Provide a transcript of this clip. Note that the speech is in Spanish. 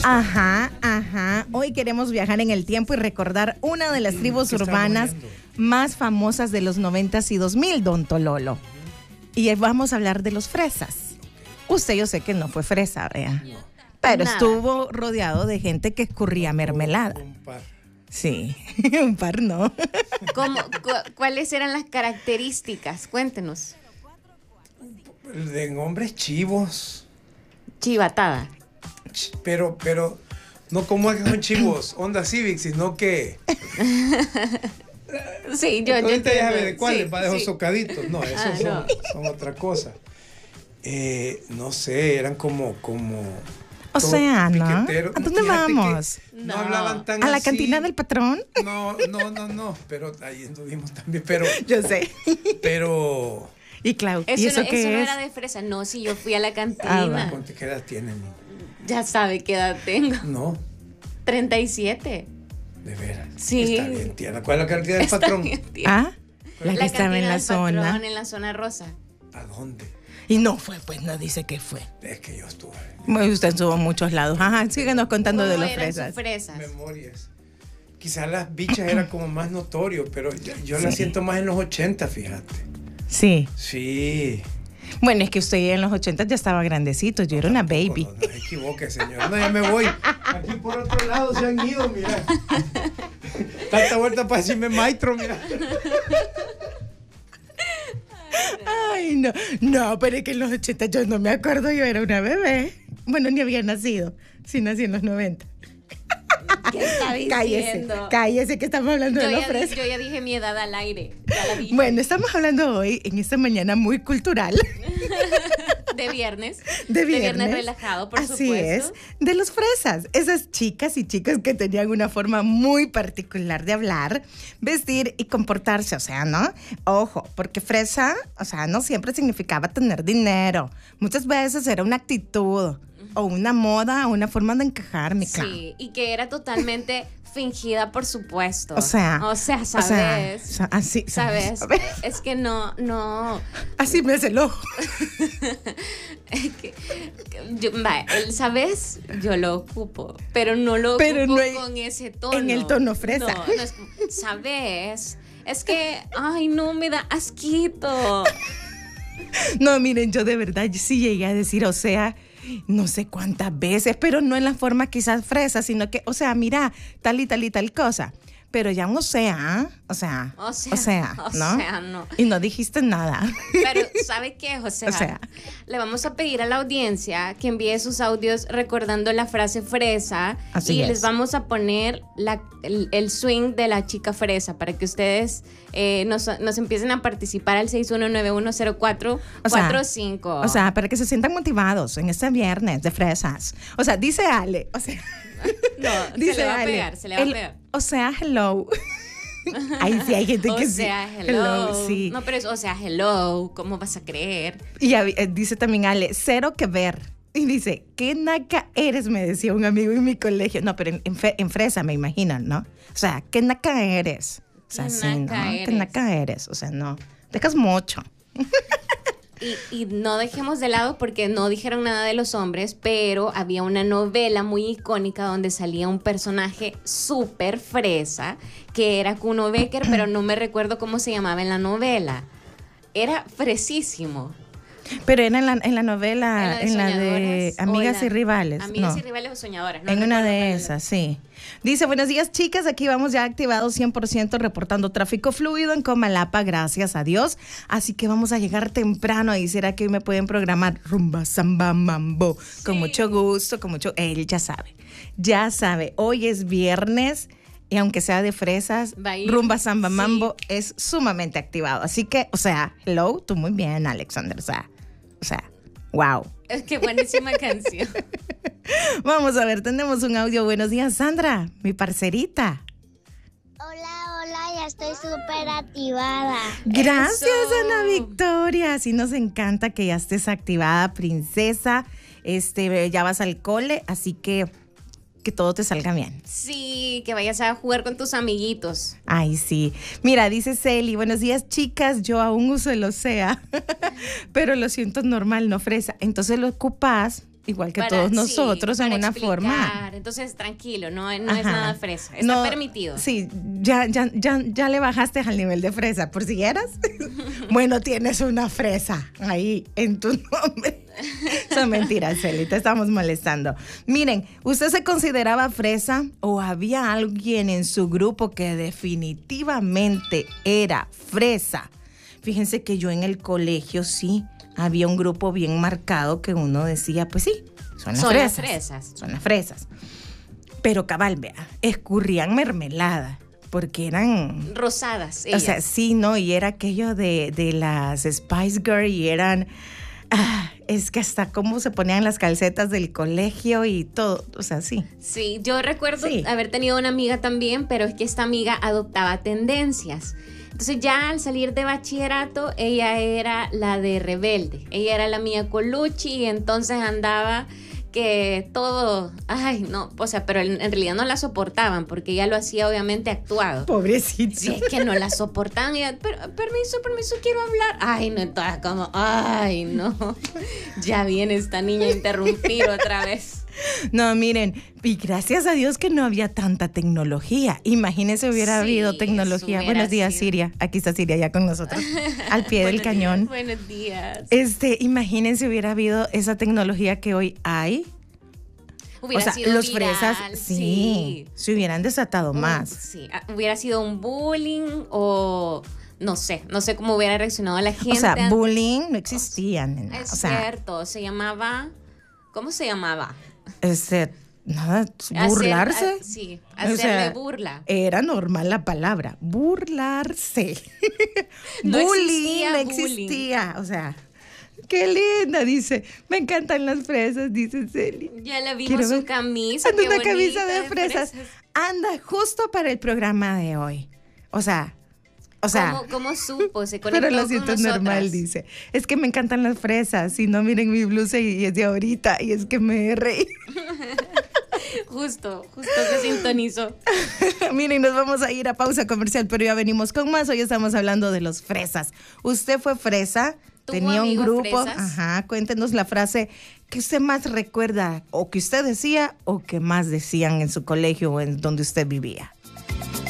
Ajá. Hoy queremos viajar en el tiempo y recordar una de las tribus urbanas más famosas de los 90s y 2000, don Tololo. Y vamos a hablar de los fresas. Usted, yo sé que no fue fresa, vea. No. Pero estuvo rodeado de gente que escurría mermelada. Un par. Sí, un par no. ¿Cuáles eran las características? Cuéntenos. De hombres chivos. Chivatada. Pero no como es que son chivos, Honda Civic, sino que... Sí, yo ahorita ya sabe de sí, cuáles, para esos sí. socaditos. No, esos son otra cosa. No sé, eran como o sea, ¿no? piqueteros. ¿A dónde vamos? No hablaban tan ¿A la así. cantina del patrón? No, pero ahí estuvimos también, pero... Yo sé. Pero... Y Clau, Eso, ¿y eso no, qué eso no es? era de fresa. No, si yo fui a la cantina. ¿Qué edad tienen? Ya sabe qué edad tengo. No, 37. de veras. Sí. Está bien, tierna. ¿Cuál es la cantina del patrón? La que estaba en la zona. Patrón, en la zona rosa. ¿A dónde? Y no fue, pues no dice que fue. Es que yo estuve. Bueno, usted estuvo en muchos lados. Ajá, síguenos contando de los fresas. Memorias. Quizás las bichas eran como más notorio, pero yo las siento más en los 80, fíjate. Sí. Sí. Bueno, es que usted en los 80 ya estaba grandecito, yo era una baby. No se equivoque, señor. No, ya me voy. Aquí por otro lado se han ido, mira. Tanta vuelta para decirme maestro, mira. Ay, no, pero es que en los 80 yo no me acuerdo, yo era una bebé. Bueno, ni había nacido, sí nací en los 90. ¿Qué está diciendo? Cállese, que estamos hablando de los fresas. Yo ya dije mi edad al aire. Ya la dije. Bueno, estamos hablando hoy, en esta mañana muy cultural. De viernes. De viernes relajado, por Así supuesto. es, de los fresas. Esas chicas y chicos que tenían una forma muy particular de hablar, vestir y comportarse, o sea, ¿no? Ojo, porque fresa, o sea, no siempre significaba tener dinero. Muchas veces era una actitud o una moda, una forma de encajar, mi Clau. Sí, y que era totalmente fingida, por supuesto. O sea, ¿sabes? Así, ¿Sabes? Es que no. Así me hace el ojo. El ¿sabes? Yo lo ocupo, pero no lo ocupo con ese tono. En el tono fresa. No es como, ¿sabes? Es que, ay, no, me da asquito. No, miren, yo de verdad sí llegué a decir, o sea, no sé cuántas veces, pero no en la forma quizás fresa, sino que, o sea, mira, tal y tal y tal cosa. Pero ya no sea, o sea, ¿no? Y no dijiste nada. Pero, ¿sabe qué, José? O sea, le vamos a pedir a la audiencia que envíe sus audios recordando la frase fresa. Así y es. les vamos a poner el swing de la chica fresa para que ustedes nos empiecen a participar al 61910445. O sea, para que se sientan motivados en este viernes de fresas. O sea, dice Ale, o sea... No, dice se le va Ale, a pegar, se le va a pegar. O sea, hello. Ahí sí hay gente que sí. O sea, hello. Sí. No, pero es, o sea, hello, ¿cómo vas a creer? Y dice también Ale, cero que ver. Y dice, ¿qué naca eres? Me decía un amigo en mi colegio. No, pero en fresa me imaginan, ¿no? O sea, ¿qué naca eres? O sea, sí, ¿no? ¿Qué naca eres? O sea, no. Dejas mucho. Y no dejemos de lado porque no dijeron nada de los hombres, pero había una novela muy icónica donde salía un personaje súper fresa que era Kuno Becker, pero no me recuerdo cómo se llamaba en la novela. Era fresísimo. Pero era en la novela, en la de Amigas y Rivales. Amigas y Rivales o Soñadoras. No en una de esas, sí. Dice, buenos días, chicas. Aquí vamos ya activados 100%, reportando tráfico fluido en Comalapa, gracias a Dios. Así que vamos a llegar temprano. ¿Y será que hoy me pueden programar rumba, samba, mambo? Sí. Con mucho gusto, con mucho... Él ya sabe. Hoy es viernes. Y aunque sea de fresas, rumba, samba, mambo es sumamente activado. Así que, o sea, hello, tú muy bien, Alexander. O sea, wow. Es que buenísima canción. Vamos a ver, tenemos un audio. Buenos días, Sandra, mi parcerita. Hola, ya estoy súper activada. Gracias, Eso. Ana Victoria. Sí nos encanta que ya estés activada, princesa. Ya vas al cole, así que todo te salga bien. Sí, que vayas a jugar con tus amiguitos. Ay, sí. Mira, dice Celi, buenos días, chicas, yo aún uso el Osea, pero lo siento normal, no fresa. Entonces lo ocupas igual que todos nosotros, en para una explicar. forma. Entonces, tranquilo, no es Ajá. nada fresa, está No, permitido. Sí, ya le bajaste al nivel de fresa, por si eras. Bueno, tienes una fresa ahí en tu nombre. Son mentiras, Celi, te estamos molestando. Miren, ¿usted se consideraba fresa o había alguien en su grupo que definitivamente era fresa? Fíjense que yo en el colegio sí había un grupo bien marcado que uno decía, pues sí, son las fresas. Son las fresas. Pero cabal, vea, escurrían mermelada porque eran Rosadas, o ellas. sea, sí, ¿no? Y era aquello de las Spice Girl y eran... es que hasta cómo se ponían las calcetas del colegio y todo, o sea, sí. Sí, yo recuerdo Sí. haber tenido una amiga también, pero es que esta amiga adoptaba tendencias. Entonces ya al salir de bachillerato, ella era la de rebelde. Ella era la Mia Colucci y entonces andaba que todo, ay, no, o sea, pero en realidad no la soportaban porque ella lo hacía obviamente actuado. Pobrecito. Sí, es que no la soportaban. Y ella, permiso, quiero hablar. Ay, no, todas como, ay, no. Ya viene esta niña a interrumpir otra vez. No, miren, y gracias a Dios que no había tanta tecnología. Imagínense hubiera Sí, habido tecnología. eso hubiera Buenos días, sido. Siria. Aquí está Siria ya con nosotros, al pie del cañón. Buenos días. Imagínense hubiera habido esa tecnología que hoy hay. Hubiera o sea, sido los viral, fresas, sí, se hubieran desatado más. Sí, hubiera sido un bullying o no sé cómo hubiera reaccionado la gente. O sea, bullying no existía, nena. Es O sea, cierto, se llamaba, ¿cómo se llamaba? nada, burlarse. Sí, O hacerle sea, burla. Era normal la palabra, burlarse. No Bullying existía no bullying. existía. O sea, qué linda, dice. Me encantan las fresas, dice Celi. Ya la Quiero vimos su ver. camisa. Anda qué una bonita, camisa de fresas. Anda justo para el programa de hoy. O sea. ¿Cómo supo? Se conectó Pero lo con siento nosotras. normal, dice. Es que me encantan las fresas. Si no, miren mi blusa y es de ahorita. Y es que me reí. Justo se sintonizó. Miren, nos vamos a ir a pausa comercial, pero ya venimos con más. Hoy estamos hablando de los fresas. ¿Usted fue fresa? ¿Tuvo ¿Tenía un amigos grupo? fresas? Ajá, cuéntenos la frase que usted más recuerda o que usted decía o que más decían en su colegio o en donde usted vivía.